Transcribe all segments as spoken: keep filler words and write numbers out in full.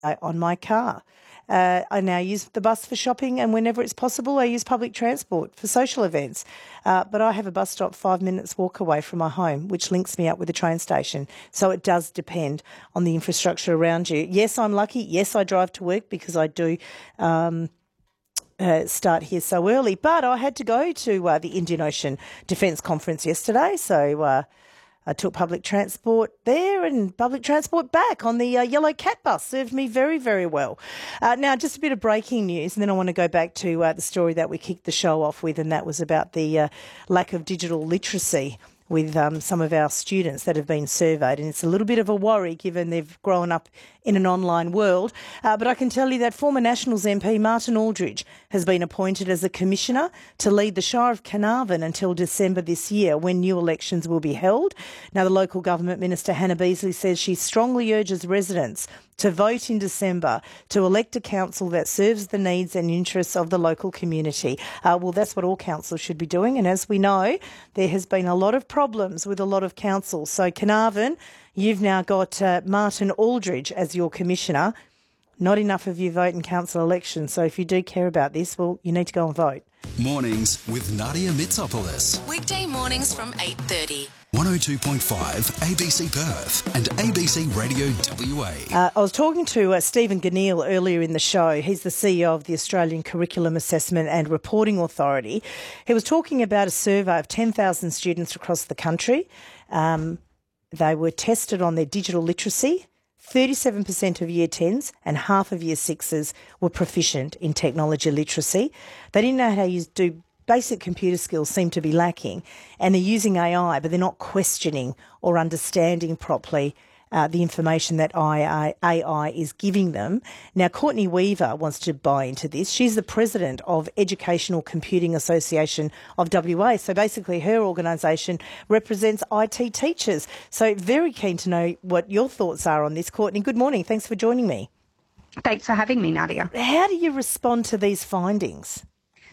uh, on my car. Uh, I now use the bus for shopping, and whenever it's possible, I use public transport for social events. Uh, but I have a bus stop five minutes walk away from my home, which links me up with a train station. So it does depend on the infrastructure around you. Yes, I'm lucky. Yes, I drive to work because I do um, uh, start here so early. But I had to go to uh, the Indian Ocean Defence Conference yesterday, so... Uh, I took public transport there and public transport back on the uh, Yellow Cat bus. Served me very, very well. Uh, now, just a bit of breaking news, and then I want to go back to uh, the story that we kicked the show off with, and that was about the uh, lack of digital literacy with um, some of our students that have been surveyed. And it's a little bit of a worry given they've grown up in an online world. Uh, but I can tell you that former Nationals M P Martin Aldridge has been appointed as a commissioner to lead the Shire of Carnarvon until December this year, when new elections will be held. Now, the local government minister, Hannah Beasley, says she strongly urges residents to vote in December to elect a council that serves the needs and interests of the local community. Uh, well, that's what all councils should be doing. And as we know, there has been a lot of problems with a lot of councils. So Carnarvon, you've now got uh, Martin Aldridge as your commissioner. Not enough of you vote in council elections. So if you do care about this, well, you need to go and vote. Mornings with Nadia Mitsopoulos. Weekday mornings from eight thirty. one oh two point five A B C Perth and A B C Radio W A. Uh, I was talking to uh, Stephen Ganneil earlier in the show. He's the C E O of the Australian Curriculum Assessment and Reporting Authority. He was talking about a survey of ten thousand students across the country. Um, they were tested on their digital literacy. thirty-seven percent of year tens and half of year sixes were proficient in technology literacy. They didn't know how to do basic computer skills, seem to be lacking, and they're using A I, but they're not questioning or understanding properly uh, the information that A I is giving them. Now, Courtney Weaver wants to buy into this. She's the president of Educational Computing Association of W A. So basically her organisation represents I T teachers. So very keen to know what your thoughts are on this. Courtney, good morning. Thanks for joining me. Thanks for having me, Nadia. How do you respond to these findings?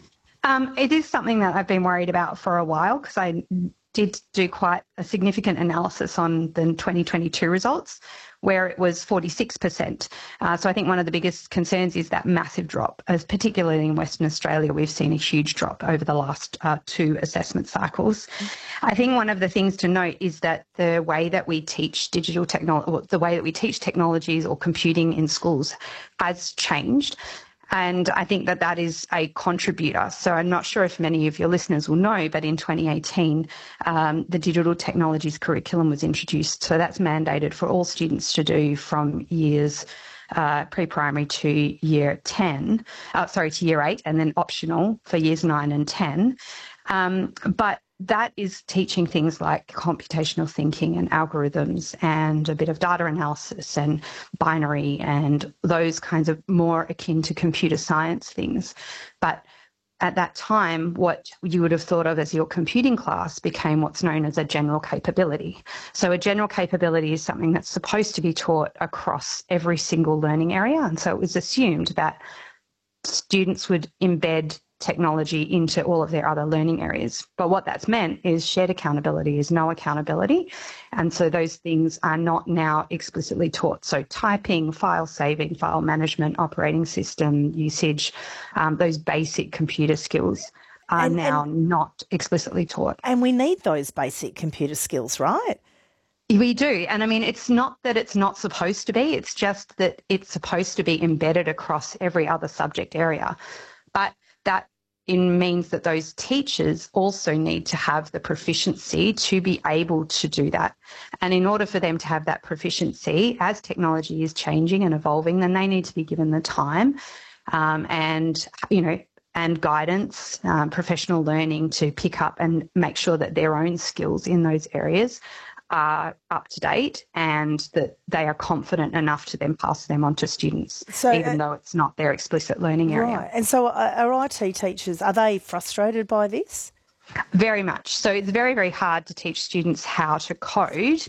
Um, it is something that I've been worried about for a while, because I did do quite a significant analysis on the twenty twenty-two results, where it was forty-six percent. Uh, so I think one of the biggest concerns is that massive drop, as particularly in Western Australia, we've seen a huge drop over the last uh, two assessment cycles. I think one of the things to note is that the way that we teach digital technology, the way that we teach technologies or computing in schools has changed. And I think that that is a contributor. So I'm not sure if many of your listeners will know, but in twenty eighteen, um, the digital technologies curriculum was introduced. So that's mandated for all students to do from years uh, pre-primary to year ten, uh, sorry, to year eight, and then optional for years nine and ten. Um, but that is teaching things like computational thinking and algorithms and a bit of data analysis and binary and those kinds of more akin to computer science things. But at that time, what you would have thought of as your computing class became what's known as a general capability. So a general capability is something that's supposed to be taught across every single learning area. And so it was assumed that students would embed technology into all of their other learning areas. But what that's meant is shared accountability is no accountability. And so those things are not now explicitly taught. So typing, file saving, file management, operating system usage, um, those basic computer skills are and, now and, not explicitly taught. And we need those basic computer skills, right? We do. And I mean, it's not that it's not supposed to be, it's just that it's supposed to be embedded across every other subject area. But that it means that those teachers also need to have the proficiency to be able to do that. And in order for them to have that proficiency, as technology is changing and evolving, then they need to be given the time um, and, you know, and guidance, um, professional learning to pick up and make sure that their own skills in those areas are up to date and that they are confident enough to then pass them on to students, so, even uh, though it's not their explicit learning area. Right. And so uh, are I T teachers, are they frustrated by this? Very much. So it's very, very hard to teach students how to code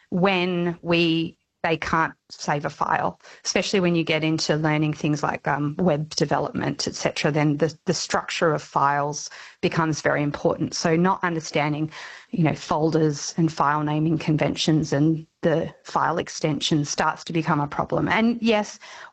when we they can't save a file, especially when you get into learning things like um, web development, et cetera. Then the, the structure of files becomes very important. So not understanding, you know, folders and file naming conventions and the file extension starts to become a problem. And yes,